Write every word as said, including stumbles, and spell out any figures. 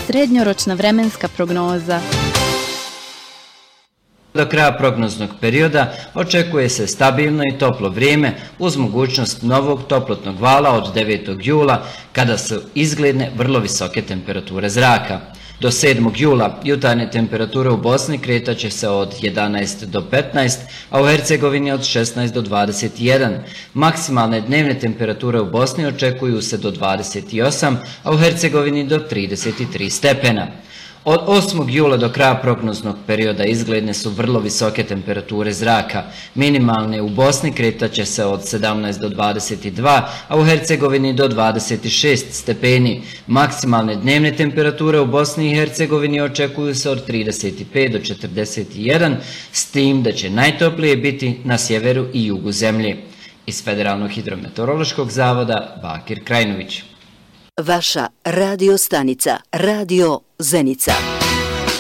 Srednjoročna vremenska prognoza. Do kraja prognoznog perioda očekuje se stabilno i toplo vrijeme uz mogućnost novog toplotnog vala od devetog jula kada su izgledne vrlo visoke temperature zraka. Do sedmog jula jutarnje temperature u Bosni kretat će se od jedanaest do petnaest, a u Hercegovini od šesnaest do dvadeset jedan. Maksimalne dnevne temperature u Bosni očekuju se do dvadeset osam, a u Hercegovini do trideset tri stepena. Od osmog jula do kraja prognoznog perioda izgledne su vrlo visoke temperature zraka. Minimalne u Bosni kretat će se od sedamnaest do dvadeset dva, a u Hercegovini do dvadeset šest stepeni. Maksimalne dnevne temperature u Bosni i Hercegovini očekuju se od trideset pet do četrdeset jedan, s tim da će najtoplije biti na sjeveru i jugu zemlje. Iz Federalnog hidrometeorološkog zavoda Bakir Krajnović. Vaša radio stanica, Radio Zenica.